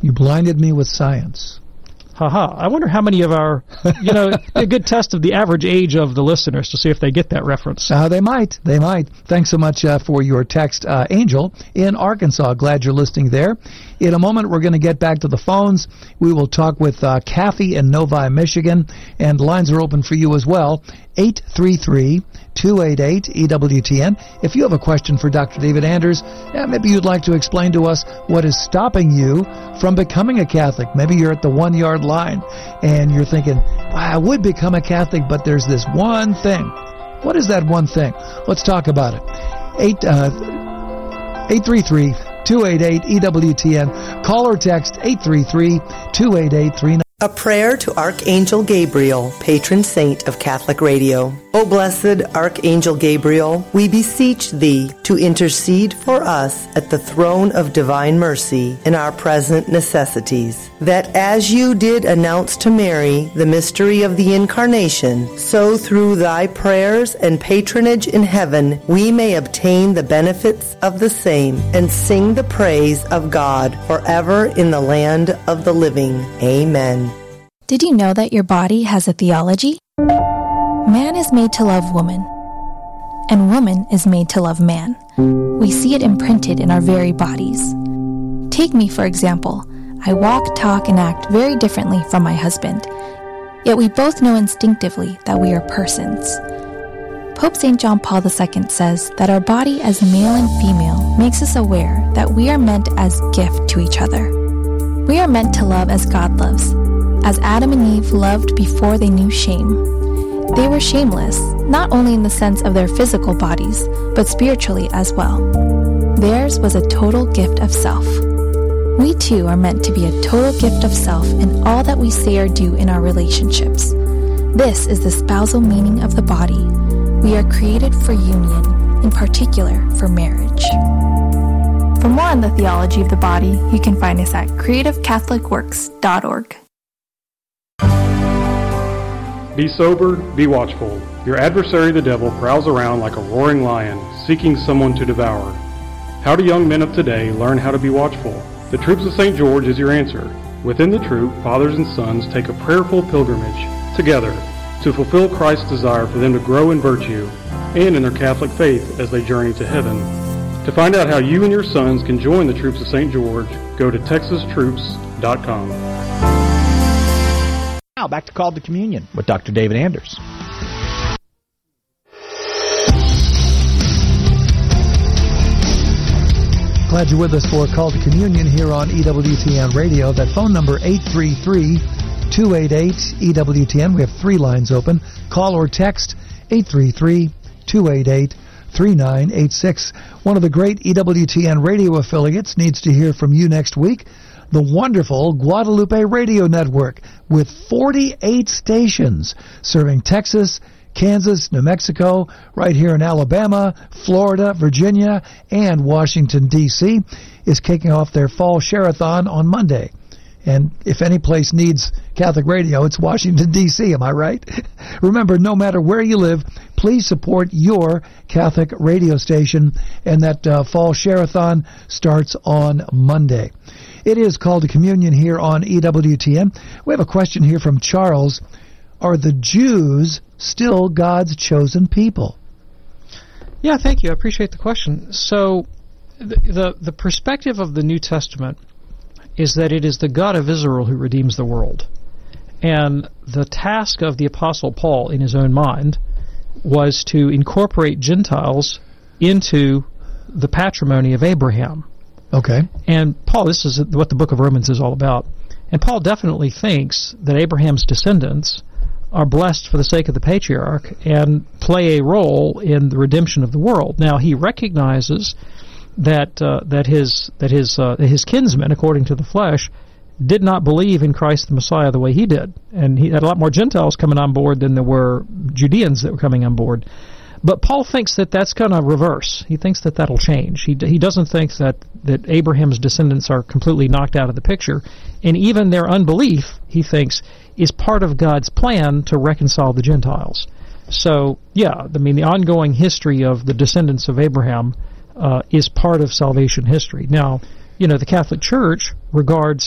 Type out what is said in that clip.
You blinded me with science. I wonder how many of our, a good test of the average age of the listeners to see if they get that reference. They might. Thanks so much for your text, Angel in Arkansas. Glad you're listening there. In a moment, we're going to get back to the phones. We will talk with Kathy in Novi, Michigan, and lines are open for you as well. 833-288-EWTN. If you have a question for Dr. David Anders, maybe you'd like to explain to us what is stopping you from becoming a Catholic. Maybe you're at the 1-yard line and you're thinking, I would become a Catholic, but there's this one thing. What is that one thing? Let's talk about it. 833-288-EWTN. Call or text 833-288-39. A prayer to Archangel Gabriel, patron saint of Catholic Radio. O blessed Archangel Gabriel, we beseech thee to intercede for us at the throne of divine mercy in our present necessities, that as you did announce to Mary the mystery of the Incarnation, so through thy prayers and patronage in heaven we may obtain the benefits of the same and sing the praise of God forever in the land of the living. Amen. Did you know that your body has a theology? Man is made to love woman, and woman is made to love man. We see it imprinted in our very bodies. Take me, for example. I walk, talk, and act very differently from my husband, yet we both know instinctively that we are persons. Pope St. John Paul II says that our body as male and female makes us aware that we are meant as gift to each other. We are meant to love as God loves, as Adam and Eve loved before they knew shame. They were shameless, not only in the sense of their physical bodies, but spiritually as well. Theirs was a total gift of self. We too are meant to be a total gift of self in all that we say or do in our relationships. This is the spousal meaning of the body. We are created for union, in particular for marriage. For more on the theology of the body, you can find us at creativecatholicworks.org. Be sober, be watchful. Your adversary the devil prowls around like a roaring lion, seeking someone to devour. How do young men of today learn how to be watchful? The Troops of St. George is your answer. Within the troop, fathers and sons take a prayerful pilgrimage together to fulfill Christ's desire for them to grow in virtue and in their Catholic faith as they journey to heaven. To find out how you and your sons can join the Troops of St. George, go to texastroops.com. Now back to Call to Communion with Dr. David Anders. Glad you're with us for Call to Communion here on EWTN Radio. That phone number, 833-288-EWTN. We have 3 lines open. Call or text 833-288-3986. One of the great EWTN radio affiliates needs to hear from you next week. The wonderful Guadalupe Radio Network with 48 stations serving Texas, Kansas, New Mexico, right here in Alabama, Florida, Virginia, and Washington, D.C., is kicking off their fall share-a-thon on Monday. And if any place needs Catholic radio, it's Washington, D.C., am I right? Remember, no matter where you live, please support your Catholic radio station, and that fall share-a-thon starts on Monday. It is Called to Communion here on EWTN. We have a question here from Charles. Are the Jews still God's chosen people? Yeah, thank you. I appreciate the question. So the perspective of the New Testament is that it is the God of Israel who redeems the world. And the task of the Apostle Paul, in his own mind, was to incorporate Gentiles into the patrimony of Abraham. Okay. And Paul, this is what the book of Romans is all about. And Paul definitely thinks that Abraham's descendants are blessed for the sake of the patriarch and play a role in the redemption of the world. Now, he recognizes that his kinsmen, according to the flesh, did not believe in Christ the Messiah the way he did. And he had a lot more Gentiles coming on board than there were Judeans that were coming on board. But Paul thinks that that's going to reverse. He thinks that that'll change. He doesn't think that Abraham's descendants are completely knocked out of the picture. And even their unbelief, he thinks, is part of God's plan to reconcile the Gentiles. So, yeah, I mean, the ongoing history of the descendants of Abraham is part of salvation history. Now, the Catholic Church regards